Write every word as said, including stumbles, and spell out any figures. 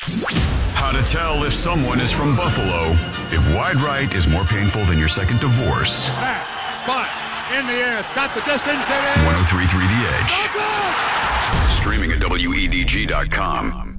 How to tell if someone is from Buffalo. If wide right is more painful than your second divorce. Back, spot, in the air, it's got the distance. It is. one oh three point three The Edge. Go, go! Streaming at W E D G dot com.